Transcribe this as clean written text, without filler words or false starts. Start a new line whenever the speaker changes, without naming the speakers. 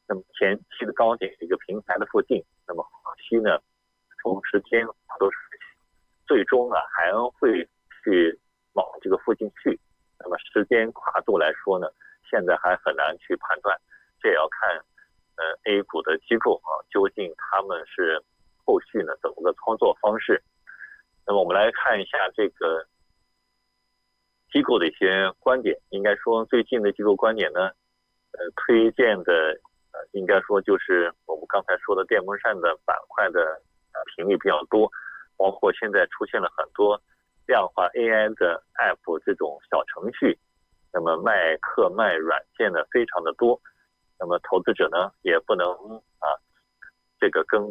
那么前期的高点一个平台的附近，那么后期呢，从时间都是最终啊还会去往这个附近去。那么时间跨度来说呢，现在还很难去判断，这也要看A 股的机构啊，究竟他们是后续呢怎么个操作方式。那么我们来看一下这个机构的一些观点。应该说最近的机构观点呢，推荐的应该说就是我们刚才说的电风扇的板块的频率比较多，包括现在出现了很多量化 AI 的 App 这种小程序，那么卖课卖软件的非常的多，那么投资者呢也不能这个跟